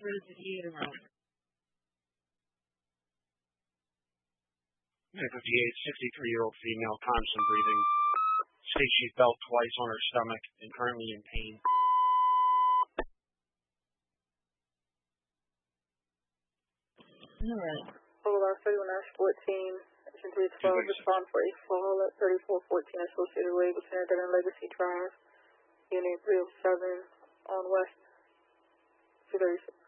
Where did he hit around? 63-year-old female, constant breathing. States she felt twice on her stomach and currently in pain. All right. Boulevard 31-14, Engine 312, respond for a fall at 3414 Associated Way between Internet and Legacy Drive, Unit 307 on West 236.